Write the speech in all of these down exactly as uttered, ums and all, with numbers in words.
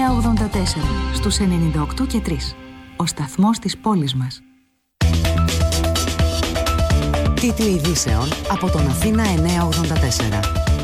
εννιακόσια ογδόντα τέσσερα στους ενενήντα οκτώ και τρία. Ο σταθμός της πόλης μας. Τίτλοι ειδήσεων από τον Αθήνα εννιακόσια ογδόντα τέσσερα.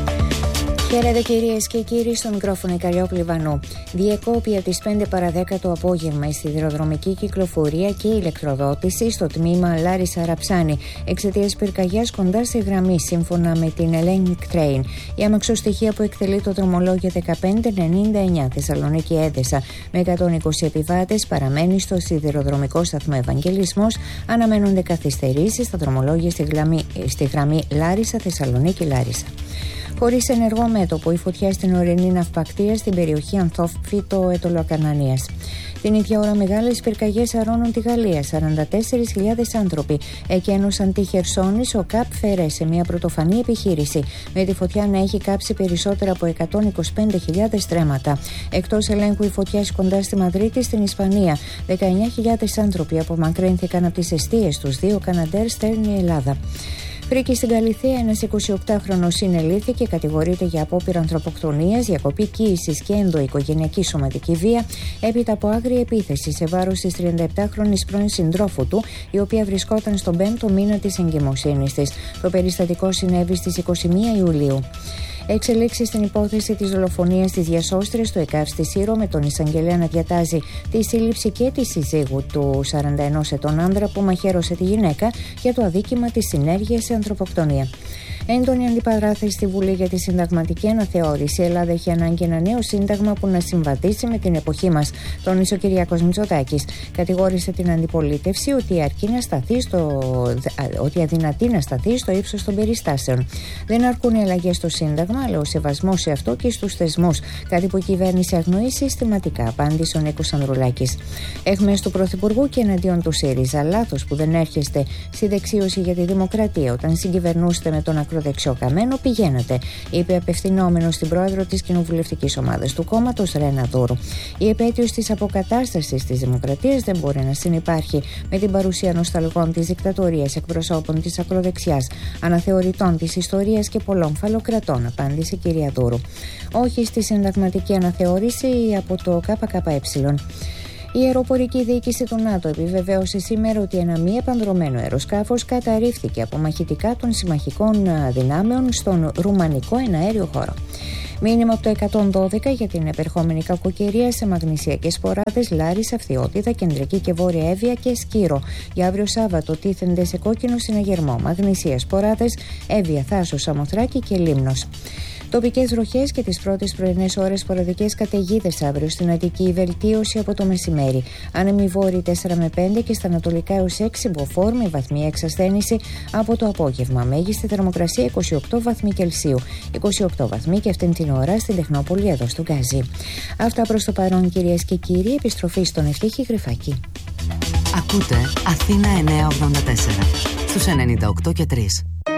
Χαίρετε κυρίες και κύριοι, στο μικρόφωνο η Καλλιόπη Βανού. Διεκόπη από τις πέντε παρά δέκα το απόγευμα η σιδηροδρομική κυκλοφορία και η ηλεκτροδότηση στο τμήμα Λάρισα Ραψάνη εξαιτίας πυρκαγιάς κοντά στη γραμμή, σύμφωνα με την Hellenic Train. Η αμαξοστοιχεία που εκτελεί το δρομολόγιο δεκαπέντε ενενήντα εννιά Θεσσαλονίκη Έδεσα με εκατόν είκοσι επιβάτες παραμένει στο σιδηροδρομικό σταθμό Ευαγγελισμός. Αναμένονται καθυστερήσεις στα δρομολόγια στη γραμμή, στη γραμμή Λάρισα Θεσσαλονίκη Λάρισα. Χωρίς ενεργό μέτωπο, η φωτιά στην ορεινή ναυπακτία στην περιοχή Ανθόφυτο Ετωλοκανανίας. Την ίδια ώρα, μεγάλες πυρκαγιές αρρώνουν τη Γαλλία. σαράντα τέσσερις χιλιάδες άνθρωποι εκένωσαν τη Χερσόνησο ο Καπ Φερέ σε μια πρωτοφανή επιχείρηση, με τη φωτιά να έχει κάψει περισσότερα από εκατόν είκοσι πέντε χιλιάδες στρέμματα. Εκτός ελέγχου, η φωτιά κοντά στη Μαδρίτη, στην Ισπανία. δεκαεννιά χιλιάδες άνθρωποι απομακρύνθηκαν από τις εστίες τους. Δύο Καναντέρ στέλνει η Ελλάδα. Βρήκε στην Καλιθέα ένας εικοσιοκτάχρονος συνελήφθη και κατηγορείται για απόπειρα ανθρωποκτονίας, διακοπή κοίησης και ενδοοικογενειακή σωματική βία έπειτα από άγρια επίθεση σε βάρος της τριανταεπτάχρονης πρώην συντρόφου του, η οποία βρισκόταν στον πέμπτο μήνα της εγκυμοσύνης της. Το περιστατικό συνέβη στις είκοσι μία Ιουλίου. Εξελίξεις στην υπόθεση της δολοφονίας της διασώστρες στο ΕΚΑΒ στη Σύρο, με τον εισαγγελέα να διατάζει τη σύλληψη και τη συζύγου του σαράντα ενός ετών άνδρα που μαχαίρωσε τη γυναίκα για το αδίκημα της συνέργειας σε ανθρωποκτονία. Έντονη αντιπαράθεση στη Βουλή για τη συνταγματική αναθεώρηση. Η Ελλάδα έχει ανάγκη ένα νέο σύνταγμα που να συμβαδίσει με την εποχή μας, τόνισε ο Κυριάκος Μητσοτάκης. Κατηγόρησε την αντιπολίτευση ότι, αρκεί να σταθεί στο... ότι αδυνατεί να σταθεί στο ύψος των περιστάσεων. Δεν αρκούν οι αλλαγές στο Σύνταγμα, αλλά ο σεβασμός σε αυτό και στους θεσμούς. Κάτι που η κυβέρνηση αγνοεί συστηματικά, απάντησε ο Νίκος Ανδρουλάκης. Έχμες του Πρωθυπουργού και εναντίον του ΣΥΡΙΖΑ. Λάθος που δεν έρχεστε στη δεξίωση για τη δημοκρατία όταν συγκυβερνούσετε με τον ακροδεξιό καμένο, πηγαίνατε, είπε απευθυνόμενος στην πρόεδρο της κοινοβουλευτικής ομάδας του κόμματος, Ρένα Δούρου. Η επέτειος της αποκατάστασης της δημοκρατίας δεν μπορεί να συνυπάρχει με την παρουσία νοσταλγών της δικτατορίας, εκπροσώπων της ακροδεξιάς, αναθεωρητών της ιστορίας και πολλών φαλοκρατών, απάντησε η κυρία Δούρου. Όχι στη συνταγματική αναθεώρηση από το ΚΚΕ. Η αεροπορική διοίκηση του ΝΑΤΟ επιβεβαίωσε σήμερα ότι ένα μη επανδρωμένο αεροσκάφος καταρρίφθηκε από μαχητικά των συμμαχικών δυνάμεων στον ρουμανικό εναέριο χώρο. Μήνυμα από το εκατόν δώδεκα για την επερχόμενη κακοκαιρία σε μαγνησιακές σποράδες Λάρισα, Φθιώτιδα, Κεντρική και Βόρεια Εύβοια και Σκύρο. Για αύριο Σάββατο τίθενται σε κόκκινο συναγερμό Μαγνησία, σποράδες Εύβοια, Θάσος, Σαμοθράκη και Λίμνος. Τοπικές βροχές και τις πρώτες πρωινές ώρες σποραδικές καταιγίδες αύριο στην Αττική, βελτίωση από το μεσημέρι. Άνεμοι βόρειοι τέσσερα με πέντε και στα ανατολικά έως έξι μποφόρ με βαθμία εξασθένηση από το απόγευμα. Μέγιστη θερμοκρασία είκοσι οκτώ βαθμοί Κελσίου. είκοσι οκτώ βαθμοί και αυτήν την ώρα στην Τεχνόπολη εδώ στο Γκάζι. Αυτά προς το παρόν, κυρίες και κύριοι. Επιστροφή στον Ευτύχη Γρυφάκη. Ακούτε Αθήνα εννιακόσια ογδόντα τέσσερα στους ενενήντα οκτώ και τρία.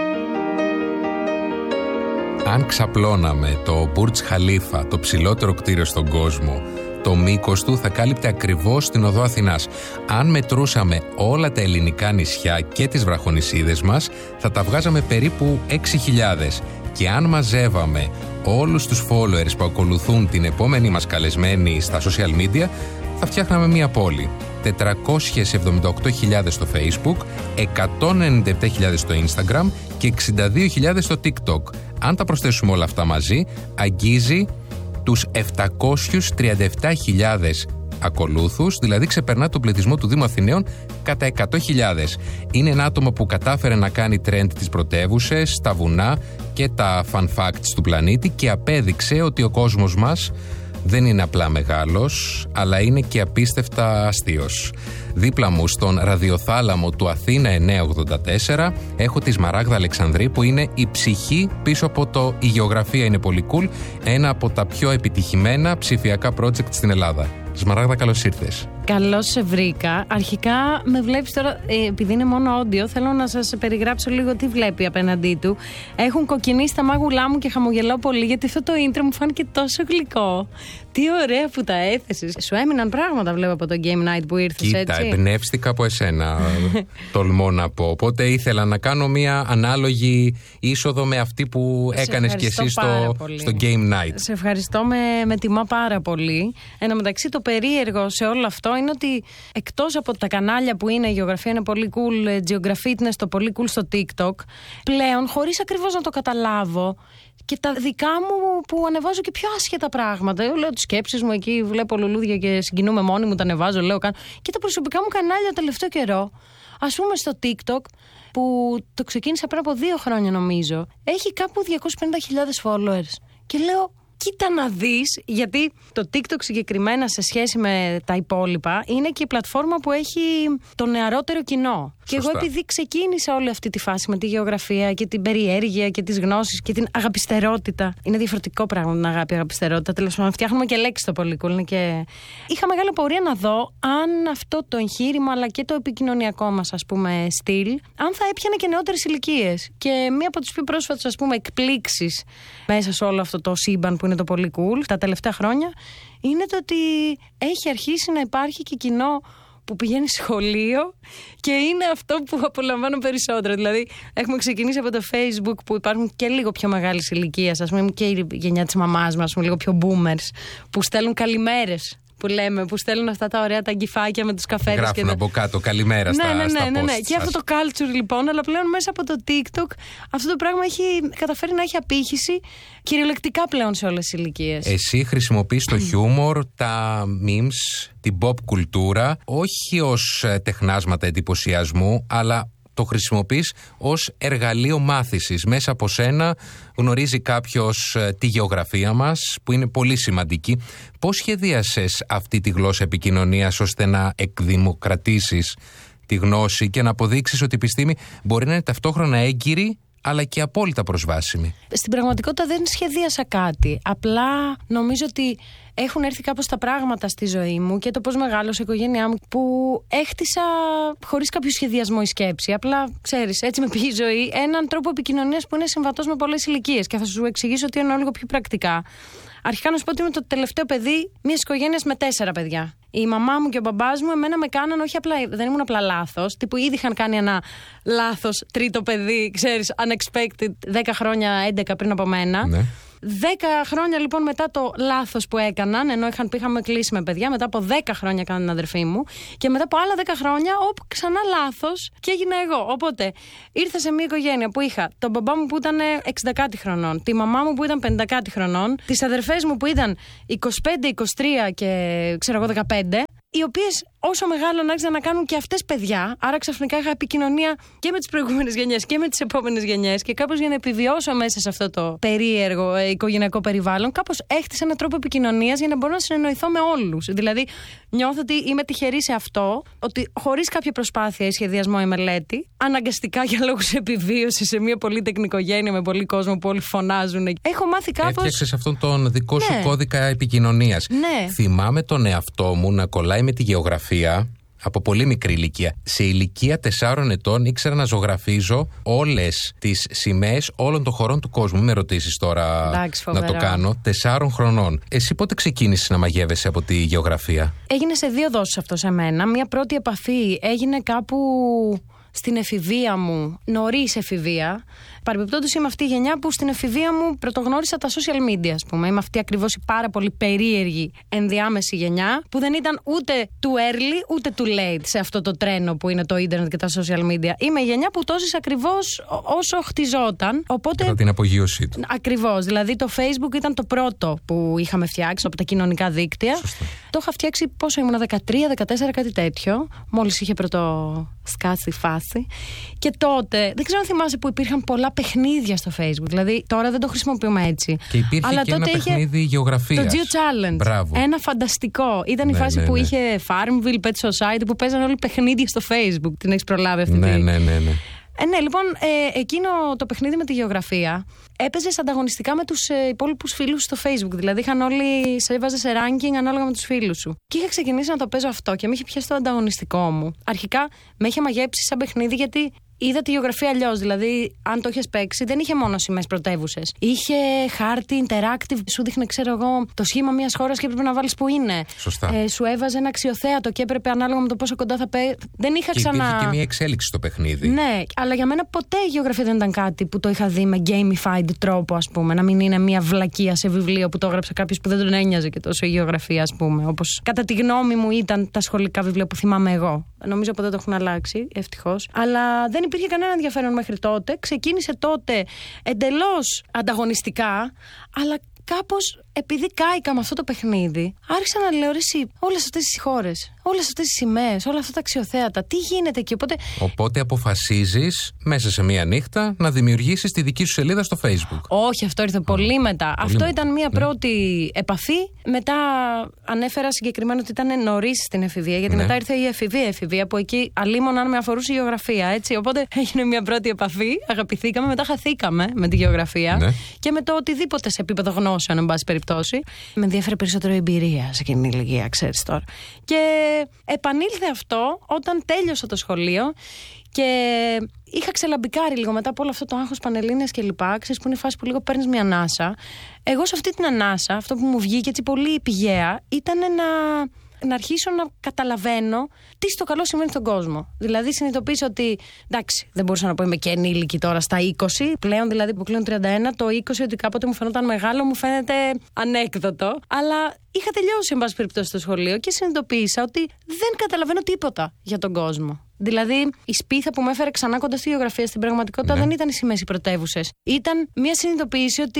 Αν ξαπλώναμε το Μπούρτζ Χαλίφα, το ψηλότερο κτίριο στον κόσμο, το μήκος του θα κάλυπτε ακριβώς την οδό Αθηνάς. Αν μετρούσαμε όλα τα ελληνικά νησιά και τις βραχονησίδες μας, θα τα βγάζαμε περίπου έξι χιλιάδες. Και αν μαζεύαμε όλους τους followers που ακολουθούν την επόμενη μας καλεσμένη στα social media, θα φτιάχναμε μια πόλη. τετρακόσιες εβδομήντα οκτώ χιλιάδες στο Facebook, εκατόν ενενήντα επτά χιλιάδες στο Instagram και εξήντα δύο χιλιάδες στο TikTok. Αν τα προσθέσουμε όλα αυτά μαζί, αγγίζει τους επτακόσιες τριάντα επτά χιλιάδες ακολούθους, δηλαδή ξεπερνά τον πληθυσμό του Δήμου Αθηναίων κατά εκατό χιλιάδες. Είναι ένα άτομο που κατάφερε να κάνει trend τις πρωτεύουσες, τα βουνά και τα fun facts του πλανήτη και απέδειξε ότι ο κόσμος μας δεν είναι απλά μεγάλος, αλλά είναι και απίστευτα αστείος. Δίπλα μου στον ραδιοθάλαμο του Αθήνα εννιακόσια ογδόντα τέσσερα έχω τη Σμαράγδα Αλεξανδρή, που είναι η ψυχή πίσω από το «Η γεωγραφία είναι πολύ cool», ένα από τα πιο επιτυχημένα ψηφιακά project στην Ελλάδα. Σμαράγδα, καλώς ήρθες. Καλώς σε βρήκα. Αρχικά με βλέπεις τώρα, ε, επειδή είναι μόνο audio, θέλω να σας περιγράψω λίγο τι βλέπει απέναντί του. Έχουν κοκκινήσει τα μάγουλά μου και χαμογελάω πολύ, γιατί αυτό το intro μου φάνηκε τόσο γλυκό. Τι ωραία που τα έθεσες. Σου έμειναν πράγματα, βλέπω, από το Game Night που ήρθες. Κοίτα, έτσι. εμπνεύστηκα από εσένα, τολμώ να πω. Οπότε ήθελα να κάνω μια ανάλογη είσοδο με αυτή που Σε έκανες κι εσύ στο, στο Game Night. Σε ευχαριστώ, με, με τιμά πάρα πολύ. Εν τω μεταξύ, το περίεργο σε όλο αυτό είναι ότι εκτός από τα κανάλια που είναι η γεωγραφία, είναι πολύ cool, Geografitness, το πολύ cool στο TikTok, πλέον, χωρίς ακριβώς να το καταλάβω, και τα δικά μου που ανεβάζω και πιο άσχετα πράγματα. Εγώ λέω τις σκέψεις μου εκεί, βλέπω λουλούδια και συγκινούμε μόνοι μου, τα ανεβάζω, λέω κάνω. Και τα προσωπικά μου κανάλια το τελευταίο καιρό, ας πούμε στο TikTok, που το ξεκίνησα πριν από δύο χρόνια νομίζω, έχει κάπου διακόσιες πενήντα χιλιάδες followers. Και λέω, κοίτα να δεις, γιατί το TikTok συγκεκριμένα σε σχέση με τα υπόλοιπα είναι και η πλατφόρμα που έχει το νεαρότερο κοινό. Σωστά. Και εγώ, επειδή ξεκίνησα όλη αυτή τη φάση με τη γεωγραφία και την περιέργεια και τις γνώσεις και την αγαπηστερότητα. Είναι διαφορετικό πράγμα την αγάπη, αγαπηστερότητα. Τέλος πάντων, φτιάχνουμε και λέξεις το πολύ cool. Και... είχα μεγάλη απορία να δω αν αυτό το εγχείρημα, αλλά και το επικοινωνιακό μας, ας πούμε, στυλ, αν θα έπιανε και νεότερες ηλικίες. Και μία από τις πιο πρόσφατες, ας πούμε, εκπλήξεις μέσα σε όλο αυτό το σύμπαν που είναι το πολύ cool τα τελευταία χρόνια, είναι το ότι έχει αρχίσει να υπάρχει και κοινό που πηγαίνει σχολείο και είναι αυτό που απολαμβάνω περισσότερο. Δηλαδή, έχουμε ξεκινήσει από το Facebook που υπάρχουν και λίγο πιο μεγάλης ηλικίας, ας πούμε, και η γενιά της μαμάς μας, λίγο πιο boomers, που στέλνουν καλημέρες. Που λέμε, που στέλνουν αυτά τα ωραία τα γκυφάκια με τους καφέδες. Γράφουν και από κάτω καλημέρα στα, ναι, ναι, ναι, στα ναι, ναι. posts Και αυτό το culture λοιπόν, αλλά πλέον μέσα από το TikTok αυτό το πράγμα έχει καταφέρει να έχει απήχηση κυριολεκτικά πλέον σε όλες τις ηλικίες. Εσύ χρησιμοποιείς το χιούμορ, τα memes, την pop κουλτούρα, όχι ως τεχνάσματα εντυπωσιασμού, αλλά το χρησιμοποιείς ως εργαλείο μάθησης. Μέσα από σένα γνωρίζει κάποιος τη γεωγραφία μας, που είναι πολύ σημαντική. Πώς σχεδίασες αυτή τη γλώσσα επικοινωνίας ώστε να εκδημοκρατήσεις τη γνώση και να αποδείξεις ότι η επιστήμη μπορεί να είναι ταυτόχρονα έγκυρη αλλά και απόλυτα προσβάσιμη? Στην πραγματικότητα δεν σχεδίασα κάτι. Απλά νομίζω ότι έχουν έρθει κάπως τα πράγματα στη ζωή μου και το πώς μεγάλωσε η οικογένειά μου, που έχτισα χωρίς κάποιο σχεδιασμό ή σκέψη. Απλά, ξέρεις, έτσι με πήγε η ζωή, έναν τρόπο επικοινωνίας που είναι συμβατός με πολλές ηλικίες. Και θα σου εξηγήσω ότι εννοώ λίγο πιο πρακτικά. Αρχικά να σου πω ότι είμαι το τελευταίο παιδί μιας οικογένειας με τέσσερα παιδιά. Η μαμά μου και ο μπαμπάς μου εμένα με κάναν, όχι απλά, δεν ήμουν απλά λάθος. Τύπου ήδη είχαν κάνει ένα λάθος τρίτο παιδί, ξέρεις, unexpected, δέκα χρόνια, έντεκα πριν από μένα. Ναι. Δέκα χρόνια λοιπόν μετά το λάθος που έκαναν, ενώ είχαν, είχαμε κλείσει με παιδιά, μετά από δέκα χρόνια έκαναν την αδερφή μου, και μετά από άλλα δέκα χρόνια, όπου ξανά λάθος και έγινα εγώ. Οπότε ήρθα σε μια οικογένεια που είχα τον μπαμπά μου που ήταν εξήντα κάτι χρονών, τη μαμά μου που ήταν πενήντα κάτι χρονών, τις αδερφές μου που ήταν είκοσι πέντε, είκοσι τρία και ξέρω εγώ δεκαπέντε, οι οποίες όσο μεγάλων άρχισαν να κάνουν και αυτές παιδιά. Άρα ξαφνικά είχα επικοινωνία και με τις προηγούμενες γενιές και με τις επόμενες γενιές. Και κάπως για να επιβιώσω μέσα σε αυτό το περίεργο ε, οικογενειακό περιβάλλον, κάπως έχτισα έναν τρόπο επικοινωνίας για να μπορώ να συνεννοηθώ με όλους. Δηλαδή, νιώθω ότι είμαι τυχερή σε αυτό, ότι χωρίς κάποια προσπάθεια ή σχεδιασμό ή μελέτη, αναγκαστικά για λόγους επιβίωσης σε μια πολύτεκνη οικογένεια με πολύ κόσμο που όλοι φωνάζουν, έχω μάθει κάπως. Έφτιαξες αυτόν τον δικό σου ναι. κώδικα επικοινωνίας. Ναι. Θυμάμαι τον εαυτό μου να κολλάει με τη γεωγραφία από πολύ μικρή ηλικία. Σε ηλικία τεσσάρων ετών ήξερα να ζωγραφίζω όλες τις σημαίες όλων των χωρών του κόσμου. Μην με ρωτήσεις τώρα. Εντάξει, να το κάνω. Τεσσάρων χρονών. Εσύ πότε ξεκίνησες να μαγεύεσαι από τη γεωγραφία? Έγινε σε δύο δόσεις αυτό σε μένα. Μια πρώτη επαφή έγινε κάπου στην εφηβεία μου, νωρίς εφηβεία. Παρεμπιπτόντως είμαι αυτή η γενιά που στην εφηβεία μου πρωτογνώρισα τα social media, ας πούμε. Είμαι αυτή ακριβώς η πάρα πολύ περίεργη ενδιάμεση γενιά που δεν ήταν ούτε too early ούτε too late σε αυτό το τρένο που είναι το ίντερνετ και τα social media. Είμαι η γενιά που το ζεις ακριβώς όσο χτιζόταν. Οπότε... κατά την απογείωσή του. Ακριβώς. Δηλαδή το Facebook ήταν το πρώτο που είχαμε φτιάξει από τα κοινωνικά δίκτυα. Σωστά. Το είχα φτιάξει πόσο ήμουν, δεκατρία δεκατέσσερα, κάτι τέτοιο. Μόλις είχε πρώτο σκάσει η φάση. Και τότε, δεν ξέρω αν θυμάσαι που υπήρχαν πολλά παιχνίδια στο Facebook. Δηλαδή τώρα δεν το χρησιμοποιούμε έτσι. Και υπήρχε αλλά και τότε ένα παιχνίδι γεωγραφίας. Το Geo Challenge. Μπράβο. Ένα φανταστικό. Ήταν ναι, η φάση ναι, που ναι. είχε Farmville, Pet Society, που παίζαν όλοι παιχνίδια στο Facebook. Την έχεις προλάβει αυτή ναι, τη... ναι, ναι, ναι. Ε, ναι, λοιπόν, ε, εκείνο το παιχνίδι με τη γεωγραφία έπαιζε ανταγωνιστικά με τους ε, υπόλοιπους φίλους στο Facebook. Δηλαδή, είχαν όλοι, σε έβαζε σε ranking ανάλογα με τους φίλους σου. Και είχα ξεκινήσει να το παίζω αυτό και με είχε πιάσει το ανταγωνιστικό μου. Αρχικά με είχε μαγέψει σαν παιχνίδι γιατί είδα τη γεωγραφία αλλιώς. Δηλαδή, αν το είχες παίξει, δεν είχε μόνο σημαίες πρωτεύουσες. Είχε χάρτη, interactive, σου δείχνε, ξέρω εγώ, το σχήμα μιας χώρας και έπρεπε να βάλεις που είναι. Σωστά. Ε, σου έβαζε ένα αξιοθέατο και έπρεπε ανάλογα με το πόσο κοντά θα παίξει. Δεν είχα και ξανά. Υπήρχε και μια εξέλιξη στο παιχνίδι. Ναι, αλλά για μένα ποτέ η γεωγραφία δεν ήταν κάτι που το είχα δει με gamified τρόπο, ας πούμε. Να μην είναι μια βλακεία σε βιβλίο που το έγραψε κάποιος που δεν τον ένοιαζε και τόσο η γεωγραφία, ας πούμε. Όπως κατά τη γνώμη μου ήταν τα σχολικά βιβλία που θυμάμαι εγώ. Νομίζω ποτέ το έχουν αλλάξει, ευτυχώς. Αλλά δεν υπήρχε κανένα ενδιαφέρον μέχρι τότε. Ξεκίνησε τότε εντελώς ανταγωνιστικά, αλλά κάπως επειδή κάηκα με αυτό το παιχνίδι, άρχισα να λέω εσύ όλες αυτές τις χώρες, όλες αυτές τις σημαίες, όλα αυτά τα αξιοθέατα, τι γίνεται εκεί. Οπότε, οπότε αποφασίζεις μέσα σε μία νύχτα να δημιουργήσεις τη δική σου σελίδα στο Facebook. Όχι, αυτό ήρθε πολύ μετά. Πολύ αυτό μετά. ήταν μία Ναι. πρώτη επαφή. Μετά ανέφερα συγκεκριμένα ότι ήταν νωρίς στην εφηβεία, γιατί Ναι. μετά ήρθε η εφηβεία, εφηβεία που εκεί αλίμονα αν με αφορούσε η γεωγραφία. Έτσι. Οπότε έγινε μία πρώτη επαφή, αγαπηθήκαμε, μετά χαθήκαμε με τη γεωγραφία Ναι. και με το οτιδήποτε σε επίπεδο γνώσεων, εν πάση περιπτώσει. Με ενδιαφέρει περισσότερο η εμπειρία σε εκείνη την ηλικία, ξέρεις τώρα. Και επανήλθε αυτό όταν τέλειωσα το σχολείο και είχα ξελαμπικάρει λίγο μετά από όλο αυτό το άγχος πανελλήνιες και λοιπά. Ξέρεις που είναι η φάση που λίγο παίρνεις μια ανάσα. Εγώ σε αυτή την ανάσα, αυτό που μου βγήκε έτσι πολύ πηγαία, ήταν να, να αρχίσω να καταλαβαίνω τι στο καλό σημαίνει στον κόσμο. Δηλαδή συνειδητοποίησα ότι, εντάξει, δεν μπορούσα να πω είμαι και ενήλικη τώρα στα είκοσι, πλέον δηλαδή που κλείνω τριάντα ένα, το είκοσι ότι κάποτε μου φαινόταν μεγάλο μου φαίνεται ανέκδοτο. Αλλά είχα τελειώσει, εν πάση περιπτώσει, το σχολείο και συνειδητοποίησα ότι δεν καταλαβαίνω τίποτα για τον κόσμο. Δηλαδή, η σπίθα που με έφερε ξανά κοντά στη γεωγραφία στην πραγματικότητα ναι. δεν ήταν οι σημαίες οι πρωτεύουσες. Ήταν μια συνειδητοποίηση ότι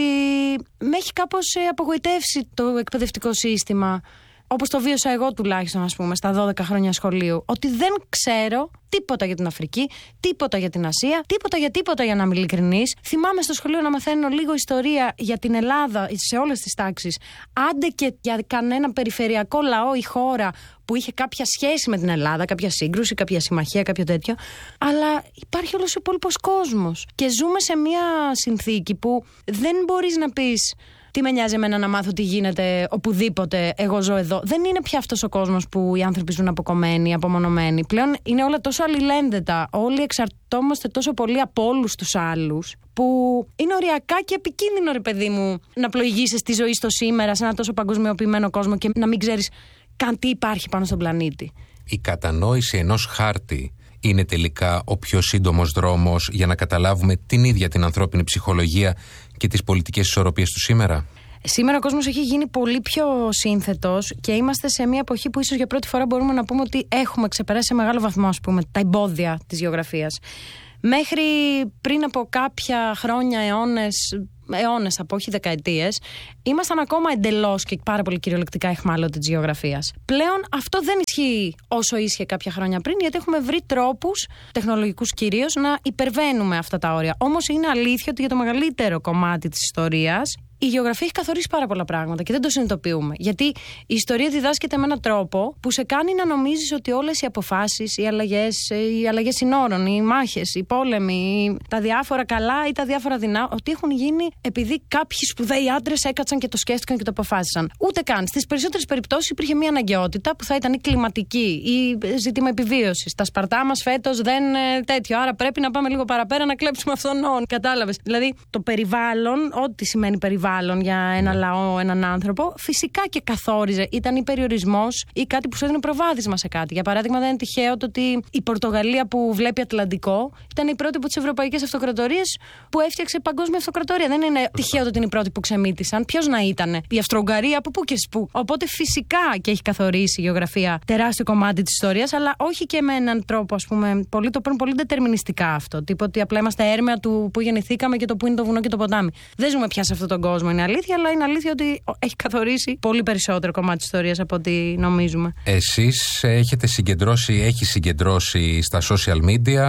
με έχει κάπως απογοητεύσει το εκπαιδευτικό σύστημα. Όπως το βίωσα εγώ τουλάχιστον, ας πούμε, στα δώδεκα χρόνια σχολείου. Ότι δεν ξέρω τίποτα για την Αφρική, τίποτα για την Ασία, τίποτα για τίποτα, για να είμαι ειλικρινής. Θυμάμαι στο σχολείο να μαθαίνω λίγο ιστορία για την Ελλάδα σε όλες τις τάξεις. Άντε και για κανένα περιφερειακό λαό ή χώρα που είχε κάποια σχέση με την Ελλάδα, κάποια σύγκρουση, κάποια συμμαχία, κάποιο τέτοιο. Αλλά υπάρχει όλος ο υπόλοιπος κόσμος. Και ζούμε σε μια συνθήκη που δεν μπορείς να πεις. Τι με νοιάζει εμένα να μάθω τι γίνεται οπουδήποτε, εγώ ζω εδώ. Δεν είναι πια αυτός ο κόσμος που οι άνθρωποι ζουν αποκομμένοι, απομονωμένοι. Πλέον είναι όλα τόσο αλληλένδετα. Όλοι εξαρτώμαστε τόσο πολύ από όλους τους άλλους, που είναι οριακά και επικίνδυνο, ρε παιδί μου, να πλοηγήσεις τη ζωή στο σήμερα σε ένα τόσο παγκοσμιοποιημένο κόσμο και να μην ξέρεις καν τι υπάρχει πάνω στον πλανήτη. Η κατανόηση ενός χάρτη είναι τελικά ο πιο σύντομος δρόμος για να καταλάβουμε την ίδια την ανθρώπινη ψυχολογία και τις πολιτικές ισορροπίες του σήμερα. Σήμερα ο κόσμος έχει γίνει πολύ πιο σύνθετος και είμαστε σε μια εποχή που ίσως για πρώτη φορά μπορούμε να πούμε ότι έχουμε ξεπεράσει σε μεγάλο βαθμό, ας πούμε, τα εμπόδια της γεωγραφίας. Μέχρι πριν από κάποια χρόνια, αιώνες, αιώνες από όχι δεκαετίες, ήμασταν ακόμα εντελώς και πάρα πολύ κυριολεκτικά αιχμάλωτοι της γεωγραφίας. Πλέον αυτό δεν ισχύει όσο ίσχυε κάποια χρόνια πριν, γιατί έχουμε βρει τρόπους, τεχνολογικούς κυρίως, να υπερβαίνουμε αυτά τα όρια. Όμως είναι αλήθεια ότι για το μεγαλύτερο κομμάτι της ιστορίας η γεωγραφία έχει καθορίσει πάρα πολλά πράγματα και δεν το συνειδητοποιούμε. Γιατί η ιστορία διδάσκεται με έναν τρόπο που σε κάνει να νομίζεις ότι όλες οι αποφάσεις, οι αλλαγές, οι αλλαγές συνόρων, οι μάχες, οι πόλεμοι, τα διάφορα καλά ή τα διάφορα δεινά, ότι έχουν γίνει επειδή κάποιοι σπουδαίοι άντρες έκατσαν και το σκέφτηκαν και το αποφάσισαν. Ούτε καν. Στις περισσότερες περιπτώσεις υπήρχε μια αναγκαιότητα που θα ήταν η κλιματική ή ζήτημα επιβίωσης. Τα Σπαρτά μας φέτος δεν τέτοιο. Άρα πρέπει να πάμε λίγο παραπέρα να κλέψουμε αυτόν. Κατάλαβες. Δηλαδή το περιβάλλον, ό,τι σημαίνει περιβάλλον για ένα λαό, έναν άνθρωπο, φυσικά και καθόριζε. Ήταν ή περιορισμός ή κάτι που σου έδινε προβάδισμα σε κάτι. Για παράδειγμα, δεν είναι τυχαίο το ότι η Πορτογαλία που βλέπει Ατλαντικό ήταν η πρώτη από τις ευρωπαϊκές αυτοκρατορίες που έφτιαξε παγκόσμια αυτοκρατορία. Δεν είναι τυχαίο το ότι είναι η πρώτη που ξεμύτησαν. Ποιος να ήταν, η Αυστρο-Ουγγαρία, από πού και σπου. Οπότε φυσικά και έχει καθορίσει η γεωγραφία τεράστιο κομμάτι της ιστορίας, αλλά όχι και με έναν τρόπο, ας πούμε, πολύ, το παίρνουν πολύ δετερμινιστικά αυτό. Τύπο ότι απλά είμαστε έρμεα του που γεννηθήκαμε και το που είναι το βουνό και το ποτάμι. Δεν ζούμε πια σε αυτόν τον κόσμο. Είναι αλήθεια, αλλά είναι αλήθεια ότι έχει καθορίσει πολύ περισσότερο κομμάτι της ιστορίας από ό,τι νομίζουμε. Εσείς έχετε συγκεντρώσει, έχει συγκεντρώσει στα social media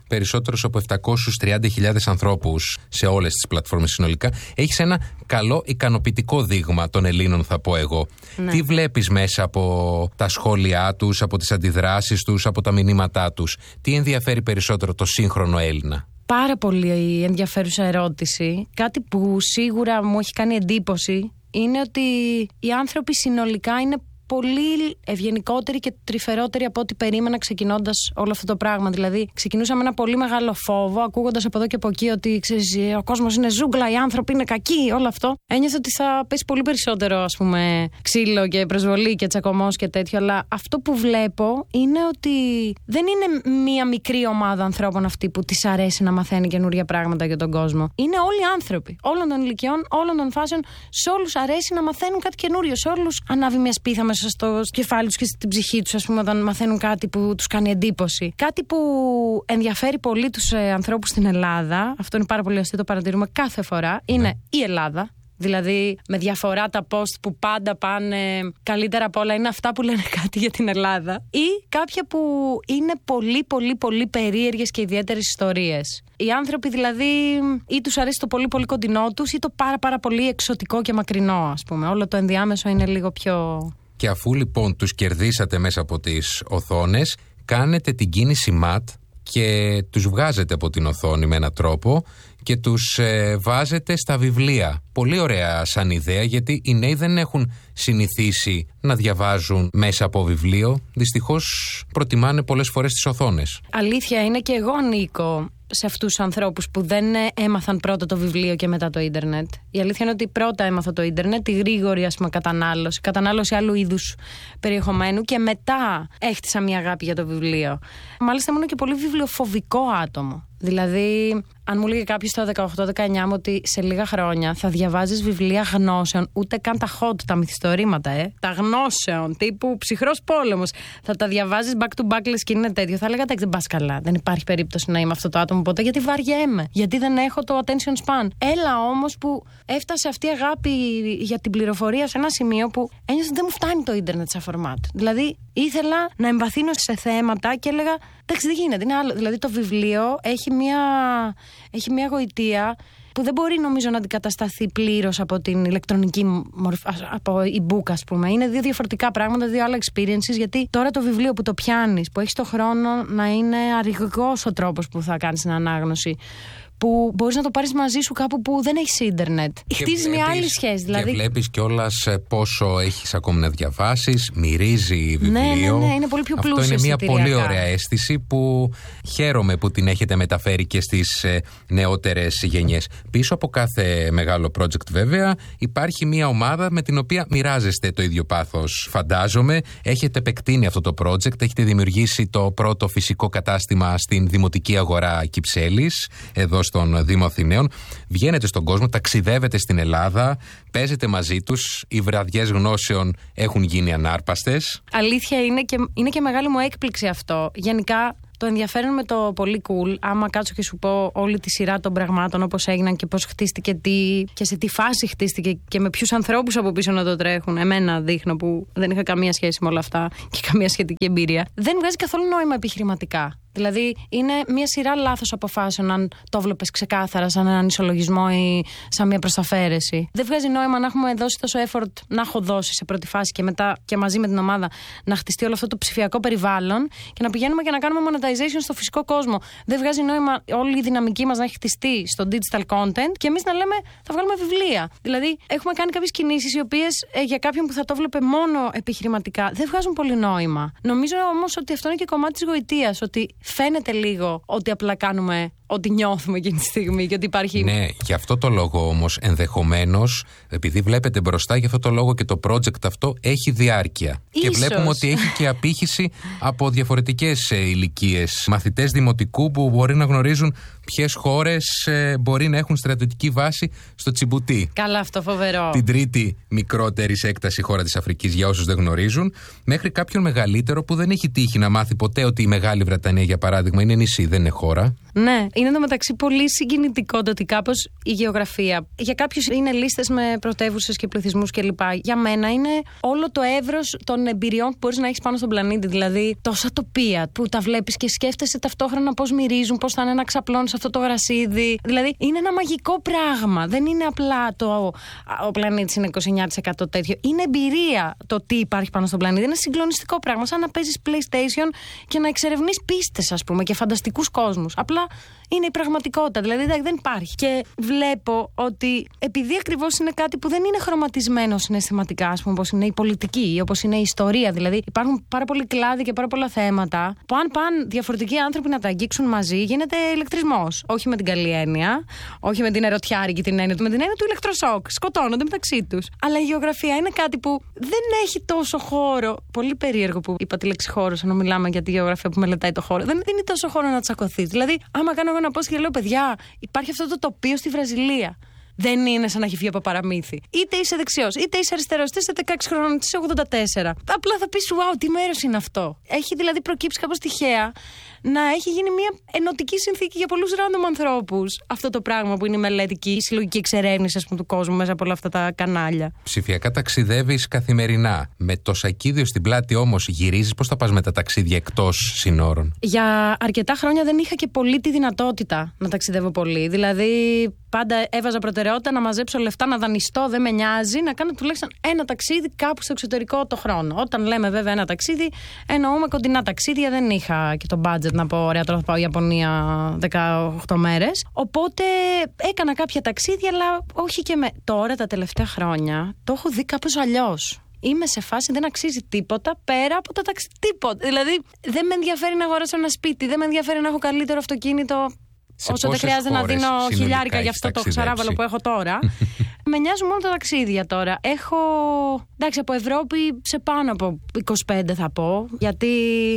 περισσότερους από επτακόσιες τριάντα χιλιάδες ανθρώπους σε όλες τις πλατφόρμες συνολικά. Έχεις ένα καλό, ικανοποιητικό δείγμα των Ελλήνων, θα πω εγώ. Ναι. Τι βλέπεις μέσα από τα σχόλιά τους, από τις αντιδράσεις τους, από τα μηνύματά τους? Τι ενδιαφέρει περισσότερο το σύγχρονο Έλληνα? Πάρα πολύ ενδιαφέρουσα ερώτηση. Κάτι που σίγουρα μου έχει κάνει εντύπωση είναι ότι οι άνθρωποι συνολικά είναι πολύ ευγενικότεροι και τρυφερότεροι από ό,τι περίμενα ξεκινώντας όλο αυτό το πράγμα. Δηλαδή, ξεκινούσαμε ένα πολύ μεγάλο φόβο, ακούγοντας από εδώ και από εκεί ότι ξέρεις, ο κόσμος είναι ζούγκλα, οι άνθρωποι είναι κακοί, όλο αυτό. Ένιωθα ότι θα πέσει πολύ περισσότερο, ας πούμε, ξύλο και προσβολή και τσακωμός και τέτοιο. Αλλά αυτό που βλέπω είναι ότι δεν είναι μία μικρή ομάδα ανθρώπων αυτή που της αρέσει να μαθαίνει καινούργια πράγματα για τον κόσμο. Είναι όλοι οι άνθρωποι, όλων των ηλικιών, όλων των φάσεων. Σε όλους αρέσει να μαθαίνουν κάτι καινούριο. Σε όλους ανάβει μια σπίθα μέσα στο κεφάλι τους και στην ψυχή τους, ας πούμε, όταν μαθαίνουν κάτι που τους κάνει εντύπωση. Κάτι που ενδιαφέρει πολύ τους ε, ανθρώπους στην Ελλάδα, αυτό είναι πάρα πολύ αστείο, το παρατηρούμε κάθε φορά, είναι ναι. η Ελλάδα. Δηλαδή, με διαφορά τα post που πάντα πάνε καλύτερα απ' όλα είναι αυτά που λένε κάτι για την Ελλάδα. Ή κάποια που είναι πολύ πολύ πολύ περίεργες και ιδιαίτερες ιστορίες. Οι άνθρωποι δηλαδή ή τους αρέσει το πολύ πολύ κοντινό τους ή το πάρα πάρα πολύ εξωτικό και μακρινό, ας πούμε. Όλο το ενδιάμεσο είναι λίγο πιο... Και αφού λοιπόν τους κερδίσατε μέσα από τις οθόνες, κάνετε την κίνηση ματ και τους βγάζετε από την οθόνη με έναν τρόπο και τους ε, βάζετε στα βιβλία. Πολύ ωραία σαν ιδέα, γιατί οι νέοι δεν έχουν συνηθίσει να διαβάζουν μέσα από βιβλίο. Δυστυχώς προτιμάνε πολλές φορές τις οθόνες. Αλήθεια είναι, και εγώ ανήκω σε αυτούς τους ανθρώπους που δεν έμαθαν πρώτα το βιβλίο και μετά το ίντερνετ. Η αλήθεια είναι ότι πρώτα έμαθα το ίντερνετ, τη γρήγορη ας πούμε κατανάλωση, κατανάλωση άλλου είδους περιεχομένου, και μετά έχτισα μια αγάπη για το βιβλίο. Μάλιστα ήμουν και πολύ βιβλιοφοβικό άτομο. Δηλαδή, αν μου λέγε κάποιος στα δεκαοκτώ δεκαεννιά μου ότι σε λίγα χρόνια θα διαβάζεις βιβλία γνώσεων, ούτε καν τα hot, τα μυθιστορήματα, ε, τα γνώσεων, τύπου ψυχρός πόλεμος, θα τα διαβάζεις back to back, λες και είναι τέτοιο, θα έλεγα εντάξει, δεν πας καλά. Δεν υπάρχει περίπτωση να είμαι αυτό το άτομο ποτέ, γιατί βαριέμαι, γιατί δεν έχω το attention span. Έλα όμως που έφτασε αυτή η αγάπη για την πληροφορία σε ένα σημείο που ένιωσα ότι δεν μου φτάνει το ίντερνετ σαν φορμάτ. Δηλαδή, ήθελα να εμβαθύνω σε θέματα και έλεγα εντάξει, δεν γίνεται, είναι άλλο. Δηλαδή, το βιβλίο έχει μια, έχει μια γοητεία που δεν μπορεί νομίζω να αντικατασταθεί πλήρως από την ηλεκτρονική μορφή, από e-book, ας πούμε. Είναι δύο διαφορετικά πράγματα, δύο άλλα experiences, γιατί τώρα το βιβλίο που το πιάνεις, που έχεις το χρόνο να είναι αργός ο τρόπος που θα κάνεις την ανάγνωση, που μπορείς να το πάρεις μαζί σου κάπου που δεν έχεις ίντερνετ. Χτίζεις μια άλλη σχέση. Δηλαδή... Και βλέπεις κιόλας πόσο έχεις ακόμη να διαβάσεις, μυρίζει βιβλίο. Ναι, ναι, ναι, είναι πολύ πιο πλούσιο. Αυτό είναι μια πολύ ωραία αίσθηση που χαίρομαι που την έχετε μεταφέρει και στις νεότερες γενιές. Πίσω από κάθε μεγάλο project βέβαια υπάρχει μια ομάδα με την οποία μοιράζεστε το ίδιο πάθος. Φαντάζομαι έχετε επεκτείνει αυτό το project, έχετε δημιουργήσει το πρώτο φυσικό κατάστημα στην Δημοτική Αγορά Κυψέλης, εδώ στον Δήμο Αθηναίων. Βγαίνετε στον κόσμο, ταξιδεύετε στην Ελλάδα, παίζετε μαζί τους, οι βραδιές γνώσεων έχουν γίνει ανάρπαστες. Αλήθεια είναι, και είναι και μεγάλη μου έκπληξη αυτό. Γενικά, το ενδιαφέρον με το πολύ cool, άμα κάτσω και σου πω όλη τη σειρά των πραγμάτων, όπως έγιναν και πώς χτίστηκε τι, και σε τι φάση χτίστηκε και με ποιους ανθρώπους από πίσω να το τρέχουν. Εμένα δείχνω που δεν είχα καμία σχέση με όλα αυτά και καμία σχετική εμπειρία. Δεν βγάζει καθόλου νόημα επιχειρηματικά. Δηλαδή, είναι μια σειρά λάθος αποφάσεων αν το βλέπεις ξεκάθαρα σαν έναν ισολογισμό ή σαν μια προσταφαίρεση. Δεν βγάζει νόημα να έχουμε δώσει τόσο effort, να έχω δώσει σε πρώτη φάση και μετά και μαζί με την ομάδα να χτιστεί όλο αυτό το ψηφιακό περιβάλλον και να πηγαίνουμε και να κάνουμε monetization στο φυσικό κόσμο. Δεν βγάζει νόημα όλη η δυναμική μας να έχει χτιστεί στο digital content και εμείς να λέμε θα βγάλουμε βιβλία. Δηλαδή, έχουμε κάνει κάποιες κινήσεις οι οποίες ε, για κάποιον που θα το βλέπει μόνο επιχειρηματικά δεν βγάζουν πολύ νόημα. Νομίζω όμως ότι αυτό είναι και κομμάτι της γοητείας, ότι φαίνεται λίγο ότι απλά κάνουμε ό,τι νιώθουμε εκείνη τη στιγμή και ότι υπάρχει... Ναι, γι' αυτό το λόγο όμως ενδεχομένως, επειδή βλέπετε μπροστά, γι' αυτό το λόγο και το project αυτό έχει διάρκεια. Ίσως. Και βλέπουμε ότι έχει και απήχηση από διαφορετικές ηλικίες. Μαθητές δημοτικού που μπορεί να γνωρίζουν ποιες χώρες ε, μπορεί να έχουν στρατιωτική βάση στο Τσιμπουτί. Καλά, αυτό φοβερό. Την τρίτη μικρότερη σε έκταση χώρα της Αφρικής, για όσους δεν γνωρίζουν, μέχρι κάποιον μεγαλύτερο που δεν έχει τύχει να μάθει ποτέ ότι η Μεγάλη Βρετανία, για για παράδειγμα, είναι νησί, δεν είναι χώρα. Ναι, είναι εντωμεταξύ πολύ συγκινητικό το ότι κάπως η γεωγραφία. Για κάποιους είναι λίστες με πρωτεύουσες και πληθυσμούς κλπ. Για μένα είναι όλο το εύρος των εμπειριών που μπορείς να έχεις πάνω στον πλανήτη. Δηλαδή, τόσα τοπία που τα βλέπεις και σκέφτεσαι ταυτόχρονα πώς μυρίζουν, πώς θα είναι να ξαπλώνεις αυτό το γρασίδι. Δηλαδή, είναι ένα μαγικό πράγμα. Δεν είναι απλά το ο πλανήτης είναι είκοσι εννέα τοις εκατό τέτοιο. Είναι εμπειρία το τι υπάρχει πάνω στον πλανήτη. Είναι συγκλονιστικό πράγμα. Σαν να παίζεις PlayStation και να εξερευνείς πίστες, ας πούμε, και φανταστικούς κόσμους. Απλά είναι η πραγματικότητα, δηλαδή δεν υπάρχει. Και βλέπω ότι επειδή ακριβώς είναι κάτι που δεν είναι χρωματισμένο συναισθηματικά, ας πούμε, όπως είναι η πολιτική ή όπως είναι η ιστορία, δηλαδή υπάρχουν πάρα πολλοί κλάδοι και πάρα πολλά θέματα που αν πάνε διαφορετικοί άνθρωποι να τα αγγίξουν μαζί, γίνεται ηλεκτρισμός. Όχι με την καλή έννοια, όχι με την ερωτιάρικη την έννοια του, με την έννοια του ηλεκτροσόκ. Σκοτώνονται μεταξύ τους. Αλλά η γεωγραφία είναι κάτι που δεν έχει τόσο χώρο. Πολύ περίεργο που είπα τη λέξη χώρο, ενώ μιλάμε για τη γεωγραφία που μελετάει το χώρο. Δεν δίνει τόσο χώρο να τσακωθείς. Δηλαδή, άμα κάνω εγώ ένα post και λέω, παιδιά, υπάρχει αυτό το τοπίο στη Βραζιλία. Δεν είναι σαν να έχει βγει από παραμύθι. Είτε είσαι δεξιός, είτε είσαι αριστερός, είτε είσαι δεκαέξι χρονών, είτε είσαι ογδόντα τέσσερα. Απλά θα πεις, wow, τι μέρος είναι αυτό. Έχει δηλαδή προκύψει κάπως τυχαία να έχει γίνει μια ενωτική συνθήκη για πολλούς random ανθρώπους. Αυτό το πράγμα που είναι η μελέτη και η συλλογική εξερεύνηση, ας πούμε, του κόσμου μέσα από όλα αυτά τα κανάλια. Ψηφιακά ταξιδεύεις καθημερινά. Με το σακίδιο στην πλάτη όμως γυρίζεις. Πώς θα πας με τα ταξίδια εκτός συνόρων? Για αρκετά χρόνια δεν είχα και πολύ τη δυνατότητα να ταξιδεύω πολύ. Δηλαδή, πάντα έβαζα προτεραιότητα να μαζέψω λεφτά, να δανειστώ, δεν με νοιάζει, να κάνω τουλάχιστον ένα ταξίδι κάπου στο εξωτερικό το χρόνο. Όταν λέμε βέβαια ένα ταξίδι, εννοούμε κοντινά ταξίδια. Δεν είχα και το budget να πω, ωραία, τώρα θα πάω Ιαπωνία δεκαοκτώ μέρες. Οπότε έκανα κάποια ταξίδια, αλλά όχι και με. Τώρα τα τελευταία χρόνια το έχω δει κάπως αλλιώς. Είμαι σε φάση, δεν αξίζει τίποτα πέρα από τα ταξίδια. Τίποτα. Δηλαδή, δεν με ενδιαφέρει να αγοράσω ένα σπίτι, δεν με ενδιαφέρει να έχω καλύτερο αυτοκίνητο. Σε όσο δεν χρειάζεται να δίνω χιλιάρικα για αυτό το ξαράβαλο που έχω τώρα. Με νοιάζουν μόνο τα ταξίδια τώρα. Έχω, εντάξει, από Ευρώπη σε πάνω από είκοσι πέντε θα πω. Γιατί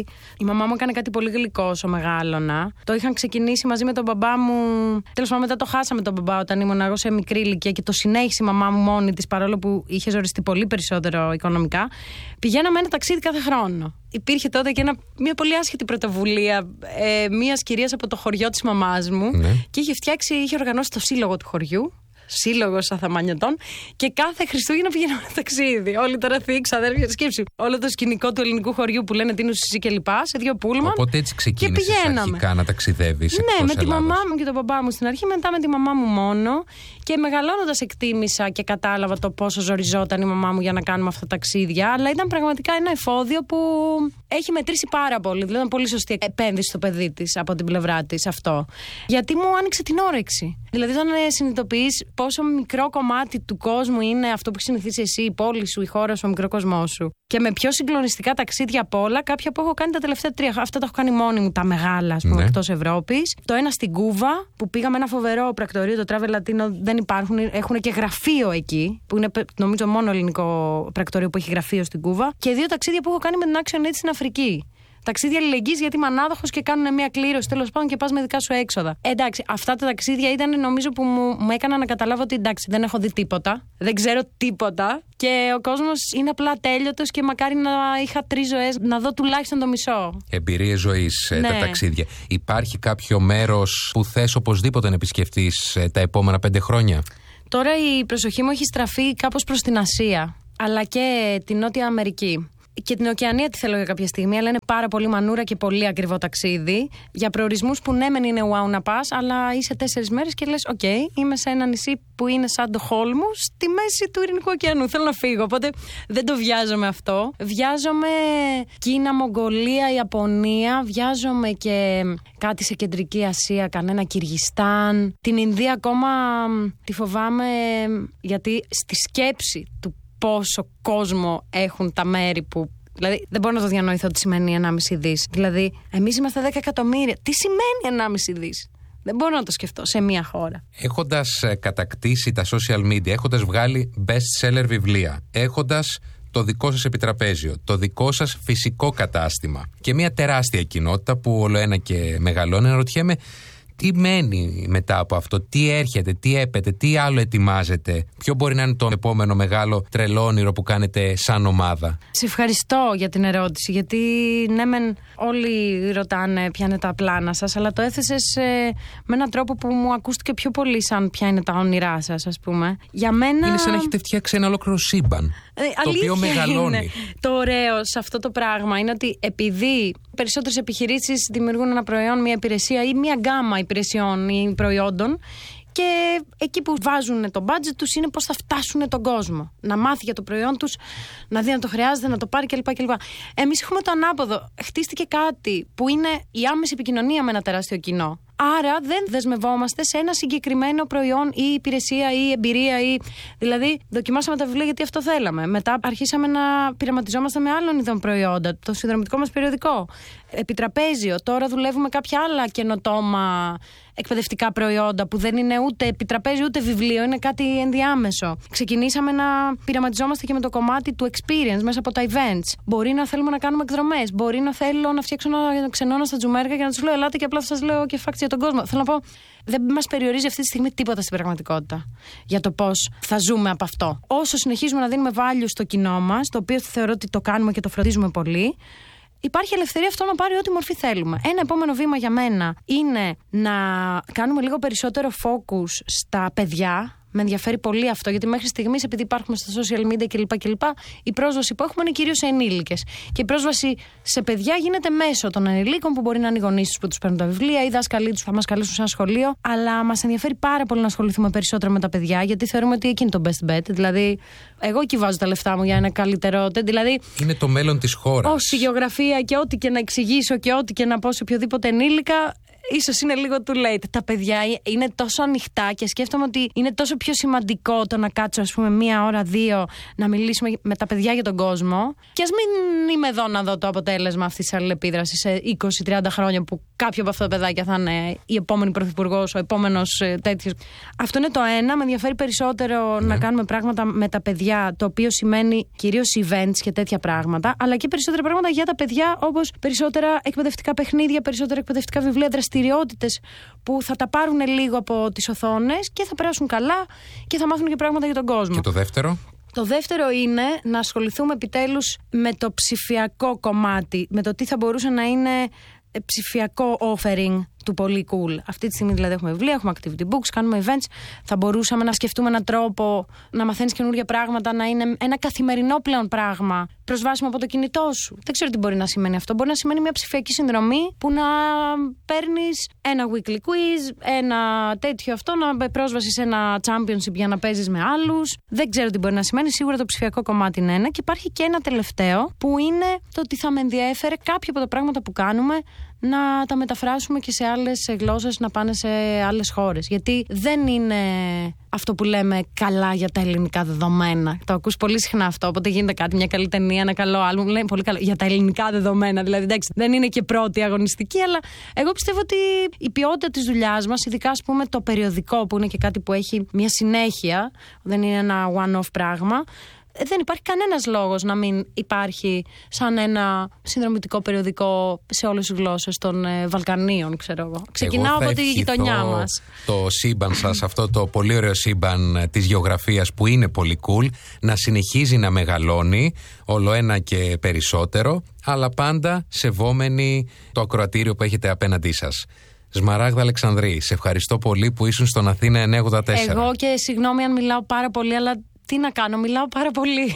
η μαμά μου έκανε κάτι πολύ γλυκό όσο μεγάλωνα. Το είχαν ξεκινήσει μαζί με τον μπαμπά μου. Τέλος πάντων, μετά το χάσαμε τον μπαμπά όταν ήμουν εγώ σε μικρή ηλικία και το συνέχισε η μαμά μου μόνη της, παρόλο που είχε ζοριστεί πολύ περισσότερο οικονομικά. Πηγαίναμε ένα ταξίδι κάθε χρόνο. Υπήρχε τότε και ένα, μια πολύ άσχετη πρωτοβουλία ε, μιας κυρίας από το χωριό της μαμάς μου, ναι. Και είχε φτιάξει, είχε οργανώσει το σύλλογο του χωριού. Σύλλογος Αθαμανιωτών, και κάθε Χριστούγεννα πηγαίναμε ένα ταξίδι. Όλοι τώρα θείοι, ξαδέρφια, σκέψη. Όλο το σκηνικό του ελληνικού χωριού που λένε Τίνου Σισί και λοιπά, σε δύο πούλμαν. Οπότε έτσι ξεκίνησες αρχικά να ταξιδεύεις. Ναι, με τη μαμά μου και τον μπαμπά μου στην αρχή, μετά με τη μαμά μου μόνο. Και μεγαλώνοντας εκτίμησα και κατάλαβα το πόσο ζοριζόταν η μαμά μου για να κάνουμε αυτά τα ταξίδια. Αλλά ήταν πραγματικά ένα εφόδιο που έχει μετρήσει πάρα πολύ. Δηλαδή, ήταν πολύ σωστή επένδυση στο παιδί της από την πλευρά της αυτό. Γιατί μου άνοιξε την όρεξη. Δηλαδή, όταν συνειδητοποιείς πόσο μικρό κομμάτι του κόσμου είναι αυτό που έχει συνηθίσει εσύ, η πόλη σου, η χώρα σου, ο μικρό κοσμό σου. Και με πιο συγκλονιστικά ταξίδια απ' όλα, κάποια που έχω κάνει τα τελευταία τρία. Αυτά τα έχω κάνει μόνη μου, τα μεγάλα, ας πούμε, ναι. Εκτός Ευρώπης. Το ένα στην Κούβα, που πήγαμε ένα φοβερό πρακτορείο, το Travel Latino, δεν υπάρχουν, έχουν και γραφείο εκεί, που είναι νομίζω μόνο ελληνικό πρακτορείο που έχει γραφείο στην Κούβα. Και δύο ταξίδια που έχω κάνει με την Action Aid στην Αφρική. Ταξίδια αλληλεγγύης, γιατί είμαι ανάδοχος και κάνουν μια κλήρωση τέλος πάντων και πας με δικά σου έξοδα. Εντάξει, αυτά τα ταξίδια ήταν νομίζω που μου, μου έκαναν να καταλάβω ότι εντάξει, δεν έχω δει τίποτα, δεν ξέρω τίποτα και ο κόσμος είναι απλά τέλειωτος και μακάρι να είχα τρεις ζωές, να δω τουλάχιστον το μισό. Εμπειρίες ζωής, ναι. Τα ταξίδια. Υπάρχει κάποιο μέρος που θες οπωσδήποτε να επισκεφτείς τα επόμενα πέντε χρόνια? Τώρα η προσοχή μου έχει στραφεί κάπως προς την Ασία, αλλά και την Νότια Αμερική. Και την Οκεανία τη θέλω για κάποια στιγμή, αλλά είναι πάρα πολύ μανούρα και πολύ ακριβό ταξίδι. Για προορισμούς που ναι, μεν είναι wow να πας, αλλά είσαι τέσσερις μέρες και λες: Οκ, okay, είμαι σε ένα νησί που είναι σαν το Χόλμου, στη μέση του Ειρηνικού ωκεανού. Θέλω να φύγω. Οπότε δεν το βιάζομαι αυτό. Βιάζομαι Κίνα, Μογγολία, Ιαπωνία. Βιάζομαι και κάτι σε Κεντρική Ασία, κανένα Κυργιστάν. Την Ινδία ακόμα τη φοβάμαι, γιατί στη σκέψη του πόσο κόσμο έχουν τα μέρη που. Δηλαδή, δεν μπορώ να το διανοηθώ τι σημαίνει ενάμιση δις. Δηλαδή, εμείς είμαστε δέκα εκατομμύρια. Τι σημαίνει ενάμιση δις? Δεν μπορώ να το σκεφτώ σε μία χώρα. Έχοντας κατακτήσει τα social media, έχοντας βγάλει best seller βιβλία, έχοντας το δικό σας επιτραπέζιο, το δικό σας φυσικό κατάστημα και μια τεράστια κοινότητα που όλο ένα και μεγαλώνει, αναρωτιέμαι Τι μένει μετά από αυτό, τι έρχεται, τι έπεται, τι άλλο ετοιμάζεται, ποιο μπορεί να είναι το επόμενο μεγάλο τρελό όνειρο που κάνετε σαν ομάδα? Σε ευχαριστώ για την ερώτηση, γιατί ναι μεν όλοι ρωτάνε ποια είναι τα πλάνα σας, αλλά το έθεσες ε, με έναν τρόπο που μου ακούστηκε πιο πολύ σαν ποια είναι τα όνειρά σας, ας πούμε. Για μένα... Είναι σαν να έχετε φτιάξει ένα ολόκληρο σύμπαν, ε, το οποίο μεγαλώνει. Είναι. Το ωραίο σε αυτό το πράγμα είναι ότι επειδή περισσότερες επιχειρήσεις δημιουργούν ένα προϊόν, μια υπηρεσία ή μια γκάμα υπηρεσιών ή προϊόντων, και εκεί που βάζουν το budget τους είναι πώς θα φτάσουν τον κόσμο. Να μάθει για το προϊόν τους, να δει αν το χρειάζεται, να το πάρει κλπ. κλπ. Εμείς έχουμε το ανάποδο. Χτίστηκε κάτι που είναι η άμεση επικοινωνία με ένα τεράστιο κοινό. Άρα δεν δεσμευόμαστε σε ένα συγκεκριμένο προϊόν ή υπηρεσία ή εμπειρία. Ή... Δηλαδή, δοκιμάσαμε τα βιβλία γιατί αυτό θέλαμε. Μετά αρχίσαμε να πειραματιζόμαστε με άλλων ειδών προϊόντα. Το συνδρομητικό μας περιοδικό. Επιτραπέζιο. Τώρα δουλεύουμε κάποια άλλα καινοτόμα εκπαιδευτικά προϊόντα που δεν είναι ούτε επιτραπέζιο ούτε βιβλίο, είναι κάτι ενδιάμεσο. Ξεκινήσαμε να πειραματιζόμαστε και με το κομμάτι του experience μέσα από τα events. Μπορεί να θέλουμε να κάνουμε εκδρομές. Μπορεί να θέλω να φτιάξω ένα ξενώνα στα Τζουμέρκα και να τους λέω: ελάτε και απλά θα σας λέω και facts για τον κόσμο. Θέλω να πω, δεν μας περιορίζει αυτή τη στιγμή τίποτα στην πραγματικότητα για το πώς θα ζούμε από αυτό. Όσο συνεχίζουμε να δίνουμε value στο κοινό μας, το οποίο θεωρώ ότι το κάνουμε και το φροντίζουμε πολύ, υπάρχει ελευθερία αυτό να πάρει ό,τι μορφή θέλουμε. Ένα επόμενο βήμα για μένα είναι να κάνουμε λίγο περισσότερο focus στα παιδιά. Με ενδιαφέρει πολύ αυτό, γιατί μέχρι στιγμής, επειδή υπάρχουμε στα social media κλπ, κλπ, η πρόσβαση που έχουμε είναι κυρίως σε ενήλικες. Και η πρόσβαση σε παιδιά γίνεται μέσω των ενηλίκων, που μπορεί να είναι οι γονείς τους που τους παίρνουν τα βιβλία, οι δάσκαλοι τους που θα μας καλέσουν σε ένα σχολείο. Αλλά μας ενδιαφέρει πάρα πολύ να ασχοληθούμε περισσότερο με τα παιδιά, γιατί θεωρούμε ότι εκεί είναι το best bet. Δηλαδή, εγώ εκεί βάζω τα λεφτά μου για ένα καλύτερο. Δηλαδή, είναι το μέλλον της χώρας. Όση γεωγραφία και ό,τι και να εξηγήσω και ό,τι και να πω σε οποιοδήποτε ενήλικα. Ίσως είναι λίγο too late. Τα παιδιά είναι τόσο ανοιχτά και σκέφτομαι ότι είναι τόσο πιο σημαντικό το να κάτσω, ας πούμε, μία ώρα, δύο να μιλήσουμε με τα παιδιά για τον κόσμο. Και ας μην είμαι εδώ να δω το αποτέλεσμα αυτής της αλληλεπίδρασης σε είκοσι με τριάντα χρόνια που κάποιο από αυτά τα παιδάκια θα είναι η επόμενη πρωθυπουργός, ο επόμενος τέτοιος. Αυτό είναι το ένα. Με ενδιαφέρει περισσότερο ναι. να κάνουμε πράγματα με τα παιδιά, το οποίο σημαίνει κυρίως events και τέτοια πράγματα, αλλά και περισσότερα πράγματα για τα παιδιά, όπως περισσότερα εκπαιδευτικά παιχνίδια, περισσότερα εκπαιδευτικά βιβλία, δραστηριότητες που θα τα πάρουν λίγο από τις οθόνες και θα περάσουν καλά και θα μάθουν και πράγματα για τον κόσμο. Και το δεύτερο? Το δεύτερο είναι να ασχοληθούμε επιτέλους με το ψηφιακό κομμάτι, με το τι θα μπορούσε να είναι ψηφιακό offering του πολύ cool. Αυτή τη στιγμή δηλαδή έχουμε βιβλία, έχουμε activity books, κάνουμε events. Θα μπορούσαμε να σκεφτούμε έναν τρόπο να μαθαίνεις καινούργια πράγματα, να είναι ένα καθημερινό πλέον πράγμα, προσβάσιμο από το κινητό σου. Δεν ξέρω τι μπορεί να σημαίνει αυτό. Μπορεί να σημαίνει μια ψηφιακή συνδρομή που να παίρνεις ένα weekly quiz, ένα τέτοιο αυτό, να πρόσβαση σε ένα championship για να παίζεις με άλλους. Δεν ξέρω τι μπορεί να σημαίνει. Σίγουρα το ψηφιακό κομμάτι είναι ένα. Και υπάρχει και ένα τελευταίο που είναι το ότι θα με ενδιέφερε κάποια από τα πράγματα που κάνουμε να τα μεταφράσουμε και σε άλλες γλώσσες, να πάνε σε άλλες χώρες. Γιατί δεν είναι αυτό που λέμε καλά για τα ελληνικά δεδομένα. Το ακούς πολύ συχνά αυτό. Όποτε γίνεται κάτι, μια καλή ταινία, ένα καλό άλμπουμ, λένε πολύ καλό για τα ελληνικά δεδομένα. Δηλαδή, εντάξει, δεν είναι και πρώτη αγωνιστική, αλλά εγώ πιστεύω ότι η ποιότητα της δουλειάς μας, ειδικά ας πούμε το περιοδικό, που είναι και κάτι που έχει μια συνέχεια, δεν είναι ένα one-off πράγμα. Δεν υπάρχει κανένας λόγος να μην υπάρχει σαν ένα συνδρομητικό περιοδικό σε όλες τις γλώσσες των ε, Βαλκανίων, ξέρω εγώ. Ξεκινάω από τη γειτονιά μας. Το σύμπαν σας, αυτό το πολύ ωραίο σύμπαν της γεωγραφίας που είναι πολύ cool, να συνεχίζει να μεγαλώνει όλο ένα και περισσότερο, αλλά πάντα σεβόμενοι το ακροατήριο που έχετε απέναντί σας. Σμαράγδα Αλεξανδρή, σε ευχαριστώ πολύ που ήσουν στον Αθήνα εννιακόσια ογδόντα τέσσερα. Εγώ και συγγνώμη αν μιλάω πάρα πολύ, αλλά τι να κάνω, μιλάω πάρα πολύ.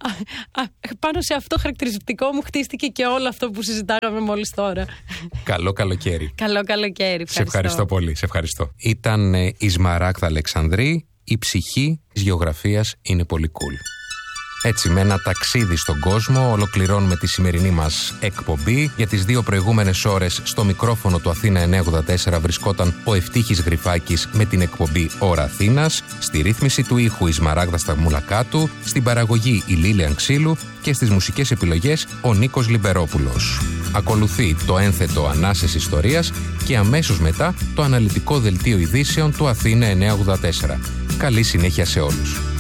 Πάνω σε αυτό χαρακτηριστικό μου χτίστηκε και όλο αυτό που συζητάγαμε μόλις τώρα. Καλό καλοκαίρι. Καλό καλοκαίρι. Σε ευχαριστώ πολύ. Σε ευχαριστώ. Ήταν η Σμαράγδα Αλεξανδρή. Η ψυχή της γεωγραφίας είναι πολύ cool. Έτσι, με ένα ταξίδι στον κόσμο, ολοκληρώνουμε τη σημερινή μας εκπομπή. Για τις δύο προηγούμενες ώρες, στο μικρόφωνο του Αθήνα εννιακόσια ογδόντα τέσσερα βρισκόταν ο Ευτύχης Γρυφάκης με την εκπομπή Ώρα Αθήνας, στη ρύθμιση του ήχου η Σμαράγδα Σταμουλακάτου, στην παραγωγή η Λίλιαν Ξύλου και στις μουσικές επιλογές ο Νίκος Λιμπερόπουλος. Ακολουθεί το ένθετο Ανάσες Ιστορίας και αμέσως μετά το αναλυτικό δελτίο ειδήσεων του Αθήνα εννιακόσια ογδόντα τέσσερα. Καλή συνέχεια σε όλους.